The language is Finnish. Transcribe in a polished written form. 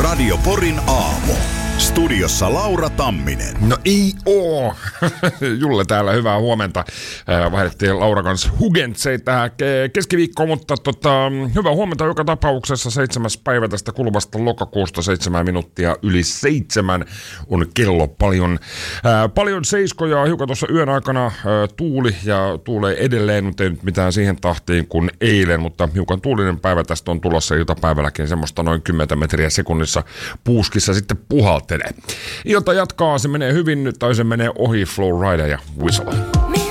Radio Porin aamu. Studiossa Laura Tamminen. No ei oo. Julle täällä, hyvää huomenta. Vaihdettiin Laura kanssa hugentsei tähän keskiviikkoon, mutta hyvää huomenta joka tapauksessa. 7. päivä tästä kuluvasta lokakuusta, 7 minuuttia yli 7 on kello. Paljon seiskoja hiukan tuossa yön aikana tuuli ja tuulee edelleen, mutta ei nyt mitään siihen tahtiin kuin eilen, mutta hiukan tuulinen päivä tästä on tulossa iltapäivälläkin, semmoista noin 10 metriä sekunnissa puuskissa sitten puhaltelee. Ilta jatkaa, se menee hyvin nyt tai se menee ohi, Flow Rider ja Whistle.